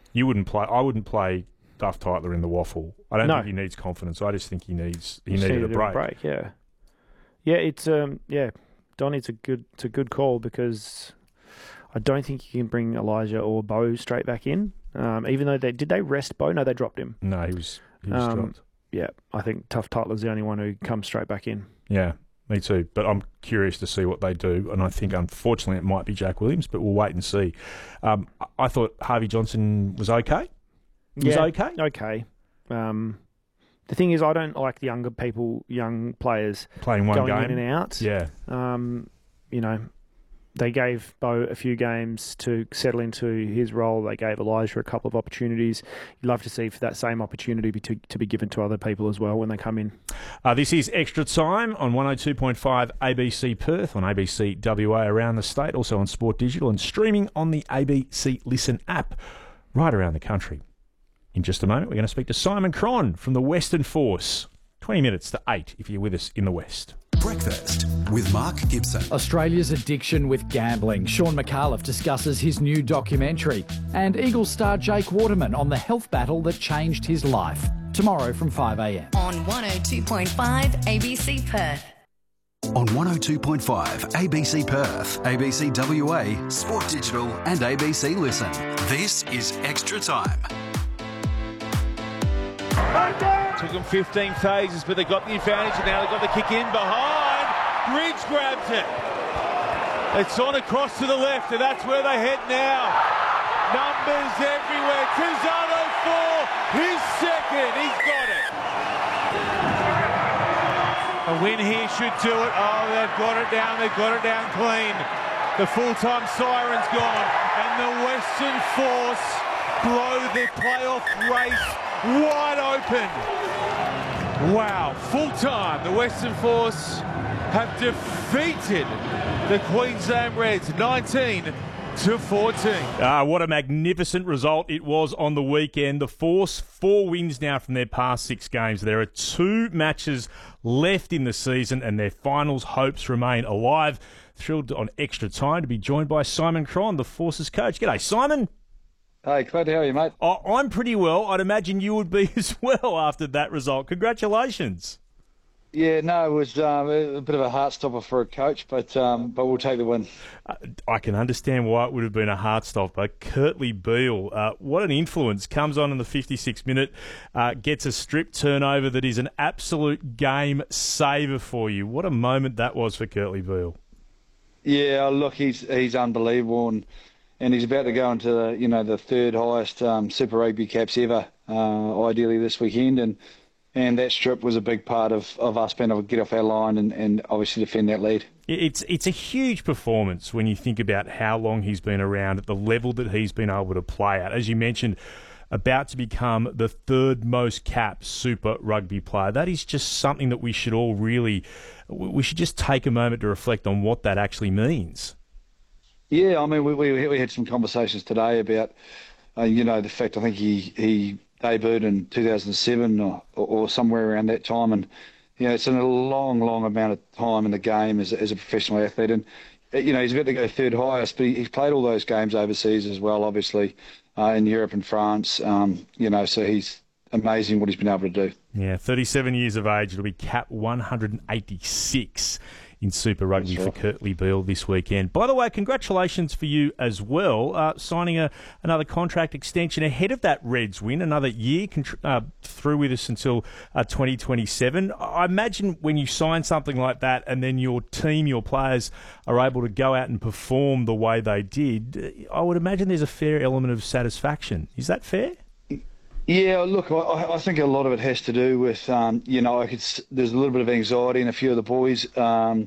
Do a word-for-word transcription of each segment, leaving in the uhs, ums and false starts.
You wouldn't play. I wouldn't play Duff Tytler in the waffle. I don't No. think he needs confidence. I just think he needs he Just needed a needed break. break. Yeah, yeah. It's um, yeah. Donny's a good, it's a good call because I don't think you can bring Elijah or Bo straight back in. Um, even though they did they rest Bo? No, they dropped him. No, he was he was Um, dropped. Yeah, I think Tough Tytler's the only one who comes straight back in. Yeah, me too. But I'm curious to see what they do, and I think unfortunately it might be Jack Williams, but we'll wait and see. Um, I thought Harvey Johnson was okay. He was yeah, okay. Okay. Um, the thing is, I don't like the younger people, young players Playing one going game in and out. Yeah, Um, you know, they gave Bo a few games to settle into his role. They gave Elijah a couple of opportunities. You'd love to see for that same opportunity be to, to be given to other people as well when they come in. uh, this is Extra Time on one oh two point five A B C Perth, on A B C W A around the state, also on Sport Digital and streaming on the A B C Listen app right around the country. In just a moment, we're going to speak to Simon Cron from the Western Force. twenty minutes to eight if you're with us in the West. Breakfast with Mark Gibson. Australia's addiction with gambling. Sean McAuliffe discusses his new documentary. And Eagles star Jake Waterman on the health battle that changed his life. Tomorrow from five a m. On one oh two point five A B C Perth. On one oh two point five A B C Perth, A B C W A, Sport Digital and A B C Listen. This is Extra Time. Took them fifteen phases, but they got the advantage, and now they've got the kick in behind. Ridge grabs it. It's on across to the left, and that's where they head now. Numbers everywhere. Tizzano four, his second. He's got it. A win here should do it. Oh, they've got it down. They've got it down clean. The full-time siren's gone, and the Western Force blow the playoff race wide open. Wow, full time. The Western Force have defeated the Queensland Reds nineteen to fourteen. Ah, what a magnificent result it was on the weekend. The Force, four wins now from their past six games. There are two matches left in the season and their finals hopes remain alive. Thrilled on Extra Time to be joined by Simon Cron, the Force's coach. G'day, Simon. Hey, Clint, how are you, mate? Oh, I'm pretty well. I'd imagine you would be as well after that result. Congratulations. Yeah, no, it was um, a bit of a heart stopper for a coach, but um, but we'll take the win. Uh, I can understand why it would have been a heart stopper. Kurtley Beale, uh, what an influence, comes on in the fifty-sixth minute, uh, gets a strip turnover that is an absolute game saver for you. What a moment that was for Kurtley Beale. Yeah, look, he's he's unbelievable, and and he's about to go into the you know the third highest um, Super Rugby caps ever, uh, ideally this weekend, and. And that strip was a big part of, of us being able to get off our line and, and obviously defend that lead. It's it's a huge performance when you think about how long he's been around at the level that he's been able to play at. As you mentioned, about to become the third most capped Super Rugby player. That is just something that we should all really, we should just take a moment to reflect on what that actually means. Yeah, I mean, we we, we had some conversations today about, uh, you know, the fact I think he... he debuted in two thousand seven or, or somewhere around that time, and you know it's in a long, long amount of time in the game as, as a professional athlete. And you know he's about to go third highest, but he, he's played all those games overseas as well, obviously uh, in Europe and France. Um, you know, so he's amazing what he's been able to do. Yeah, thirty-seven years of age. It'll be cap one hundred eighty-six in Super Rugby for Kurtley Beale this weekend. By the way, congratulations for you as well, uh, signing a, another contract extension ahead of that Reds win, another year contr- uh, through with us until uh, twenty twenty-seven. I imagine when you sign something like that and then your team, your players are able to go out and perform the way they did, I would imagine there's a fair element of satisfaction. Is that fair? Yeah, look, I, I think a lot of it has to do with, um, you know, I could, there's a little bit of anxiety in a few of the boys, um,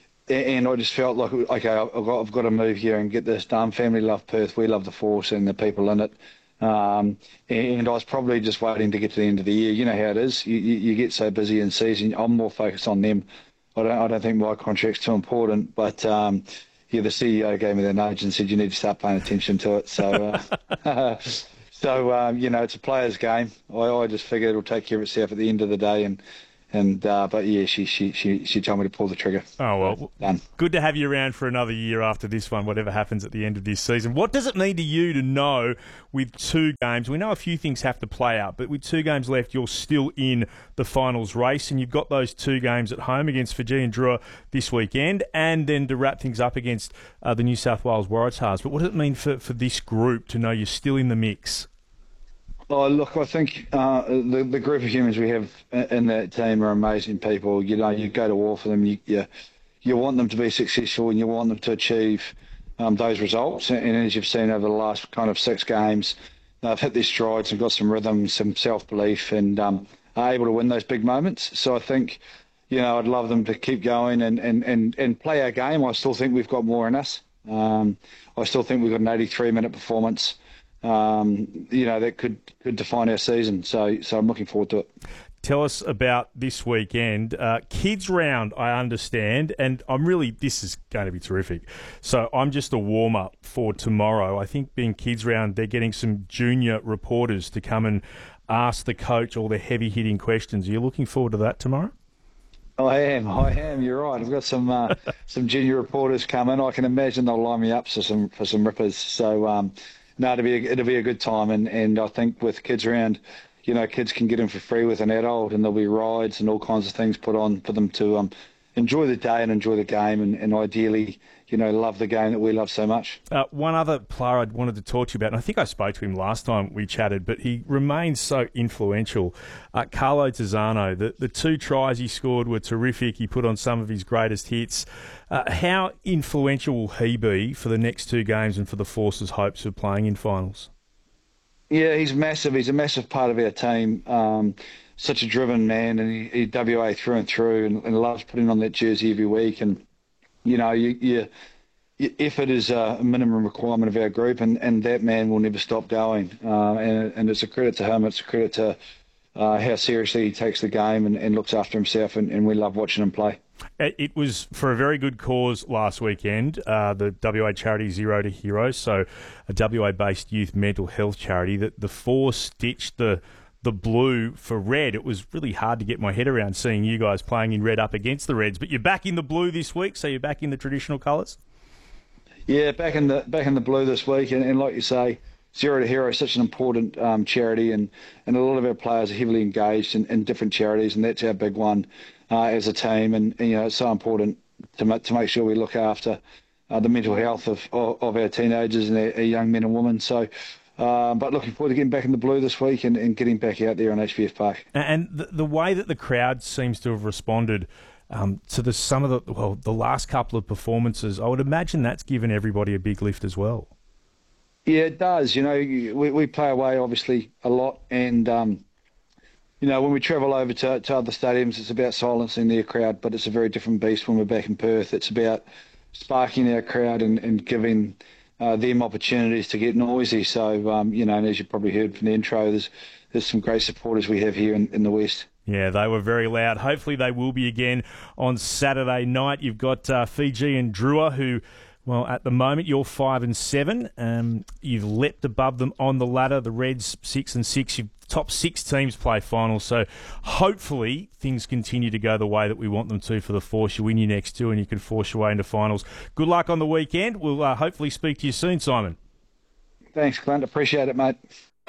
and I just felt like, okay, I've got, I've got to move here and get this done. Family love Perth, we love the Force and the people in it, um, and I was probably just waiting to get to the end of the year. You know how it is. You, you, you get so busy in season. I'm more focused on them. I don't, I don't think my contract's too important, but um, yeah, the C E O gave me the nudge and said you need to start paying attention to it. So. Uh, So, um, you know, it's a player's game. I, I just figure it'll take care of itself at the end of the day. And, And uh, but yeah, she, she she she told me to pull the trigger. Oh well, done. Good to have you around for another year after this one, whatever happens at the end of this season. What does it mean to you to know with two games? We know a few things have to play out, but with two games left, you're still in the finals race, and you've got those two games at home against Fijian Drua this weekend, and then to wrap things up against uh, the New South Wales Waratahs. But what does it mean for, for this group to know you're still in the mix? Oh, look, I think uh, the the group of humans we have in that team are amazing people. You know, you go to war for them. You you, you want them to be successful, and you want them to achieve um, those results. And, and as you've seen over the last kind of six games, they've hit their strides and got some rhythm, some self-belief, and um, are able to win those big moments. So I think, you know, I'd love them to keep going and, and, and, and play our game. I still think we've got more in us. Um, I still think we've got an eighty-three minute performance. Um, you know, that could, could define our season. So so I'm looking forward to it. Tell us about this weekend. Uh, kids round, I understand, and I'm really, this is going to be terrific. So I'm just a warm-up for tomorrow. I think being kids round, they're getting some junior reporters to come and ask the coach all the heavy-hitting questions. Are you looking forward to that tomorrow? I am, I am. You're right. I've got some uh, some junior reporters coming. I can imagine they'll line me up for some for some rippers. So, um, no, it'll be a, it'll be a good time, and, and I think with kids around, you know, kids can get in for free with an adult, and there'll be rides and all kinds of things put on for them to um, enjoy the day and enjoy the game, and, and ideally, you know, love the game that we love so much. Uh, one other player I wanted to talk to you about, and I think I spoke to him last time we chatted, but he remains so influential. Uh, Carlo Tizzano, the, the two tries he scored were terrific. He put on some of his greatest hits. Uh, how influential will he be for the next two games and for the Force's hopes of playing in finals? Yeah, he's massive. He's a massive part of our team. Um, such a driven man, and he, he W A through and through, and, and loves putting on that jersey every week. And you know, you, you, your effort is a minimum requirement of our group, and, and that man will never stop going. Uh, and, and it's a credit to him. It's a credit to uh, how seriously he takes the game and, and looks after himself, and, and we love watching him play. It was for a very good cause last weekend, uh, the W A charity Zero to Hero, so a W A-based youth mental health charity. That the Force ditched the the blue for red. It was really hard to get my head around seeing you guys playing in red up against the Reds. But you're back in the blue this week, so you're back in the traditional colours? Yeah, back in the back in the blue this week, and, and like you say, Zero to Hero is such an important um, charity, and, and a lot of our players are heavily engaged in, in different charities, and that's our big one uh, as a team. And, and you know, it's so important to ma- to make sure we look after uh, the mental health of, of, of our teenagers and our, our young men and women. So. Uh, but looking forward to getting back in the blue this week and, and getting back out there on H V F Park. And the, the way that the crowd seems to have responded um, to the some of the well the last couple of performances, I would imagine that's given everybody a big lift as well. Yeah, it does. You know, we, we play away obviously a lot, and um, you know, when we travel over to, to other stadiums, it's about silencing their crowd, but it's a very different beast when we're back in Perth. It's about sparking our crowd and, and giving Uh, them opportunities to get noisy. So, um, you know, and as you probably heard from the intro, there's there's some great supporters we have here in, in the West. Yeah, they were very loud. Hopefully they will be again on Saturday night. You've got uh, Fiji and Drua, who, well, at the moment you're five and seven. Um, you've leapt above them on the ladder. The Reds six and six. You've top six teams play finals, so hopefully things continue to go the way that we want them to for the Force. You win your next two and you can force your way into finals. Good luck on the weekend. We'll uh, hopefully speak to you soon, Simon. Thanks, Clint. Appreciate it, mate.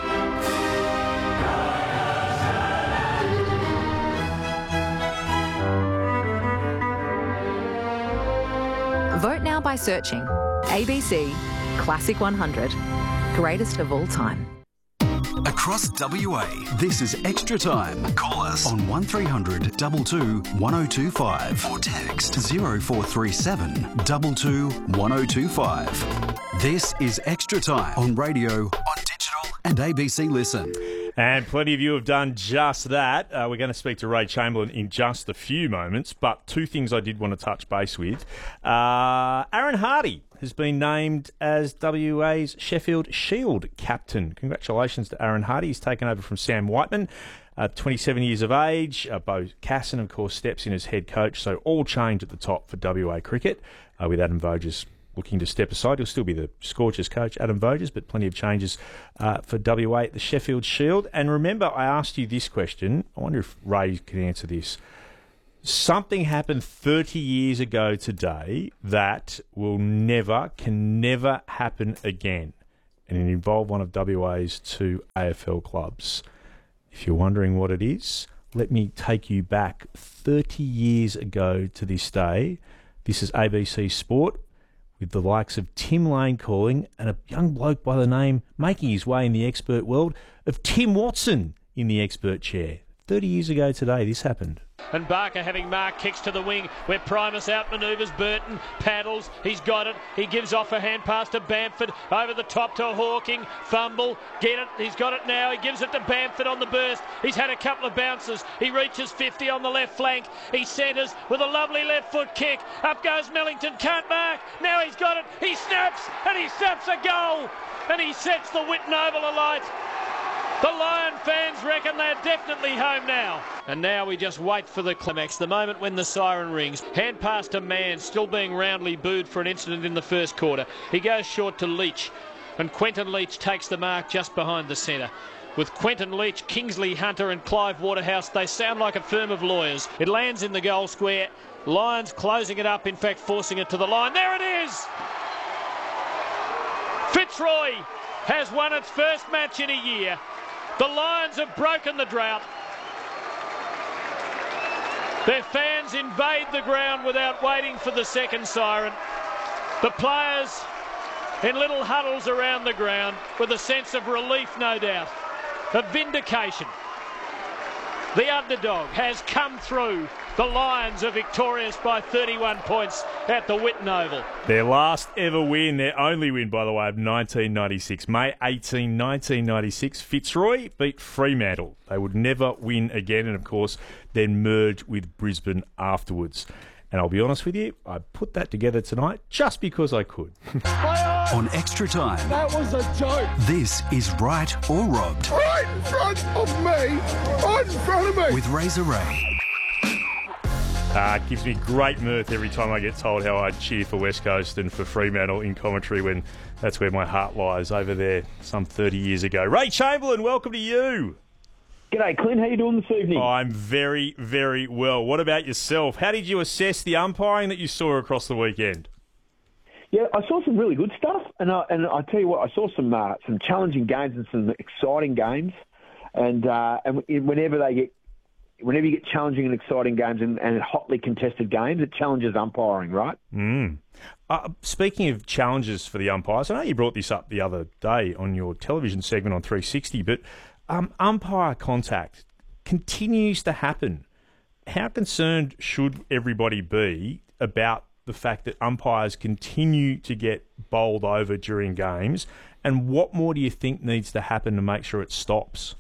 Vote now by searching A B C Classic one hundred, greatest of all time. Across W A, this is Extra Time. Call us on one three hundred two two one oh two five or text zero four three seven two two one oh two five. This is Extra Time on radio, on digital and A B C Listen. And plenty of you have done just that. Uh, we're going to speak to Ray Chamberlain in just a few moments, but two things I did want to touch base with. Uh, Aaron Hardy has been named as W A's Sheffield Shield captain. Congratulations to Aaron Hardy. He's taken over from Sam Whiteman, uh, twenty-seven years of age. Uh, Bo Casson, of course, steps in as head coach. So all change at the top for W A cricket uh, with Adam Voges looking to step aside. He'll still be the Scorchers coach, Adam Voges, but plenty of changes uh, for W A at the Sheffield Shield. And remember, I asked you this question. I wonder if Ray can answer this. Something happened thirty years ago today that will never, can never happen again. And it involved one of W A's two A F L clubs. If you're wondering what it is, let me take you back thirty years ago to this day. This is A B C Sport, with the likes of Tim Lane calling and a young bloke by the name, making his way in the expert world, of Tim Watson in the expert chair. thirty years ago today, this happened. And Barker having Mark kicks to the wing where Primus outmanoeuvres Burton, paddles, he's got it, he gives off a hand pass to Bamford, over the top to Hawking, fumble, get it, he's got it now, he gives it to Bamford on the burst, he's had a couple of bounces, he reaches fifty on the left flank, he centres with a lovely left foot kick, up goes Millington, can't mark, now he's got it, he snaps, and he snaps a goal, and he sets the Whitten Oval alight. The Lion fans reckon they're definitely home now. And now we just wait for the climax, the moment when the siren rings. Hand pass to Mann, still being roundly booed for an incident in the first quarter. He goes short to Leach, and Quentin Leach takes the mark just behind the centre. With Quentin Leach, Kingsley Hunter and Clive Waterhouse, they sound like a firm of lawyers. It lands in the goal square. Lions closing it up, in fact forcing it to the line. There it is! Fitzroy has won its first match in a year. The Lions have broken the drought. Their fans invade the ground without waiting for the second siren. The players in little huddles around the ground with a sense of relief, no doubt, of vindication. The underdog has come through. The Lions are victorious by thirty-one points at the Whitten Oval. Their last ever win, their only win, by the way, of nineteen ninety-six. May eighteenth, nineteen ninety-six, Fitzroy beat Fremantle. They would never win again and, of course, then merge with Brisbane afterwards. And I'll be honest with you, I put that together tonight just because I could. On Extra Time. That was a joke. This is Right or Robbed. Right in front of me. Right in front of me. With Razor Ray. Uh, it gives me great mirth every time I get told how I cheer for West Coast and for Fremantle in commentary, when that's where my heart lies, over there some thirty years ago. Ray Chamberlain, welcome to you. G'day, Clint. How you doing this evening? Oh, I'm very, very well. What about yourself? How did you assess the umpiring that you saw across the weekend? Yeah, I saw some really good stuff, and I, and I tell you what, I saw some uh, some challenging games and some exciting games, and uh, and whenever they get whenever you get challenging and exciting games and, and hotly contested games, it challenges umpiring, right? Mm. Uh, speaking of challenges for the umpires, I know you brought this up the other day on your television segment on three sixty, but um, umpire contact continues to happen. How concerned should everybody be about the fact that umpires continue to get bowled over during games, and what more do you think needs to happen to make sure it stops?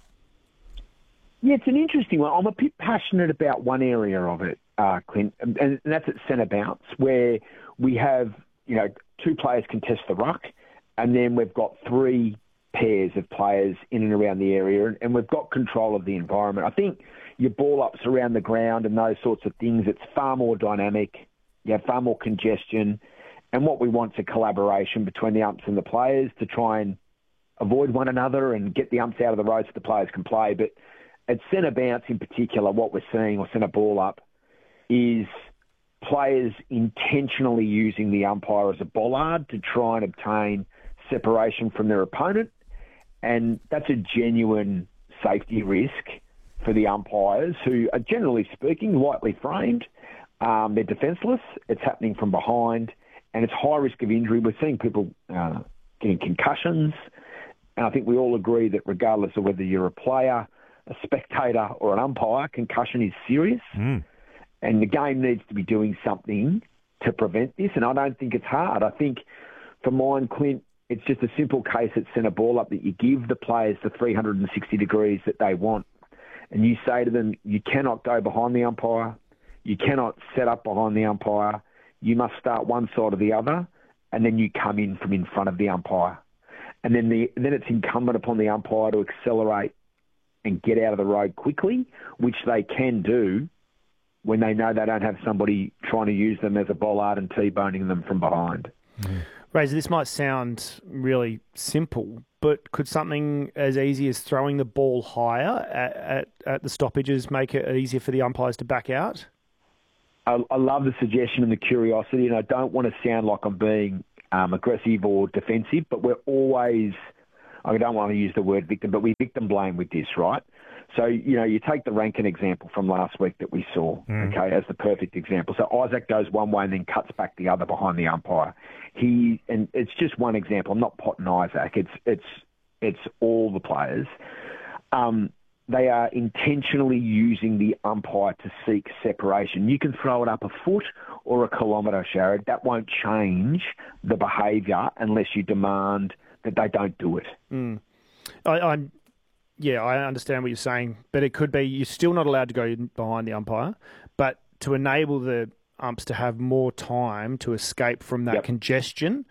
Yeah, it's an interesting one. I'm a bit passionate about one area of it, uh, Clint, and, and that's at centre bounce, where we have, you know, two players contest the ruck, and then we've got three pairs of players in and around the area, and, and we've got control of the environment. I think your ball-ups around the ground and those sorts of things, it's far more dynamic. You have far more congestion, and what we want is a collaboration between the umps and the players to try and avoid one another and get the umps out of the road so the players can play. But at centre bounce in particular, what we're seeing, or centre ball up, is players intentionally using the umpire as a bollard to try and obtain separation from their opponent. And that's a genuine safety risk for the umpires, who are, generally speaking, lightly framed. Um, they're defenceless. It's happening from behind, and it's high risk of injury. We're seeing people uh, getting concussions, and I think we all agree that regardless of whether you're a player, a spectator, or an umpire, concussion is serious. Mm. And the game needs to be doing something to prevent this, and I don't think it's hard. I think, for mine, Clint, it's just a simple case at centre ball up that you give the players the three hundred sixty degrees that they want, and you say to them, you cannot go behind the umpire, you cannot set up behind the umpire, you must start one side or the other, and then you come in from in front of the umpire. And then the then it's incumbent upon the umpire to accelerate and get out of the road quickly, which they can do when they know they don't have somebody trying to use them as a bollard and T-boning them from behind. Mm. Razor, this might sound really simple, but could something as easy as throwing the ball higher at, at, at the stoppages make it easier for the umpires to back out? I, I love the suggestion and the curiosity, and I don't want to sound like I'm being um, aggressive or defensive, but we're always, I don't want to use the word victim, but we victim blame with this, right? So, you know, you take the Rankin example from last week that we saw, mm. okay, as the perfect example. So Isaac goes one way and then cuts back the other behind the umpire. He, and it's just one example. I'm not potting Isaac. It's, it's, it's all the players. Um, they are intentionally using the umpire to seek separation. You can throw it up a foot or a kilometre, Sharad. That won't change the behaviour unless you demand that they don't do it. Mm. I, I'm... Yeah, I understand what you're saying, but it could be you're still not allowed to go behind the umpire, but to enable the umps to have more time to escape from that yep. congestion,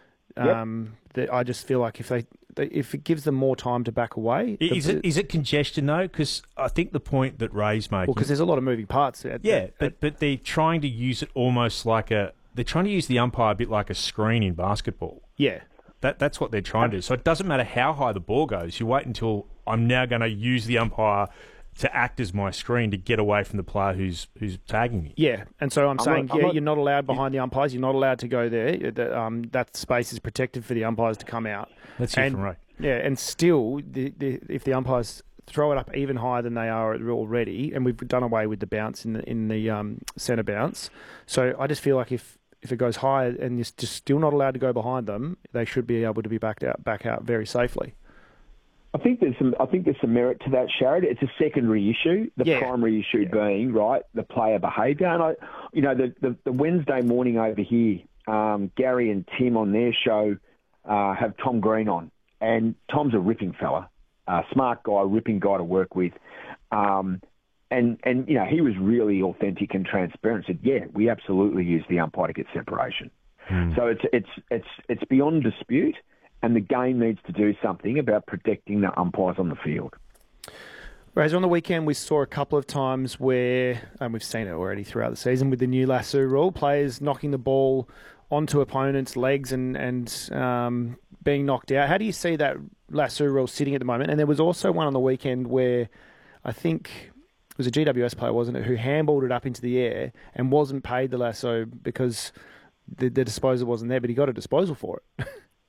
um, yep. that I just feel like if they, they if it gives them more time to back away, is the, it is it congestion though? Because I think the point that Ray's making, well, because there's a lot of moving parts. At, yeah, at, but but they're trying to use it almost like a they're trying to use the umpire a bit like a screen in basketball. Yeah. That That's what they're trying to do. So it doesn't matter how high the ball goes. You wait until I'm now going to use the umpire to act as my screen to get away from the player who's who's tagging me. Yeah, and so I'm, I'm saying, not, yeah, not, you're not allowed behind the umpires. You're not allowed to go there. That, um, that space is protected for the umpires to come out. Let's hear and, from Ray. Yeah, and still, the, the, if the umpires throw it up even higher than they are already, and we've done away with the bounce in the, in the um, centre bounce, so I just feel like if If it goes higher and you're just still not allowed to go behind them, they should be able to be backed out, back out very safely. I think there's some. I think there's some merit to that, Sharad. It's a secondary issue. The yeah. primary issue yeah. being right the player behaviour. And I, you know, the the, the Wednesday morning over here, um, Gary and Tim on their show uh, have Tom Green on, and Tom's a ripping fella, uh, smart guy, ripping guy to work with. Um, And, and you know, he was really authentic and transparent. Said, yeah, we absolutely use the umpire to get separation. Mm. So it's it's it's it's beyond dispute, and the game needs to do something about protecting the umpires on the field. Whereas on the weekend, we saw a couple of times where, and we've seen it already throughout the season with the new lasso rule, players knocking the ball onto opponents' legs and, and um, being knocked out. How do you see that lasso rule sitting at the moment? And there was also one on the weekend where I think it was a G W S player, wasn't it, who handballed it up into the air and wasn't paid the lasso because the, the disposal wasn't there, but he got a disposal for it.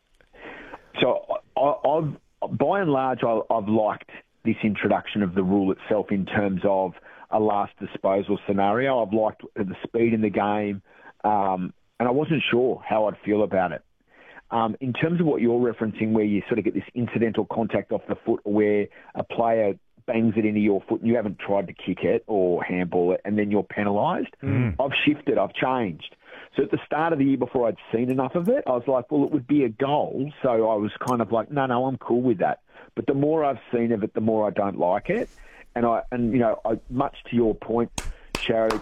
So I, I've, by and large, I, I've liked this introduction of the rule itself in terms of a last disposal scenario. I've liked the speed in the game, um, and I wasn't sure how I'd feel about it. Um, in terms of what you're referencing, where you sort of get this incidental contact off the foot where a player bangs it into your foot and you haven't tried to kick it or handball it and then you're penalised, mm. I've shifted, I've changed. So at the start of the year, before I'd seen enough of it, I was like, well, it would be a goal. So I was kind of like, no, no, I'm cool with that. But the more I've seen of it, the more I don't like it. And, I, and you know, I, much to your point, Sharad,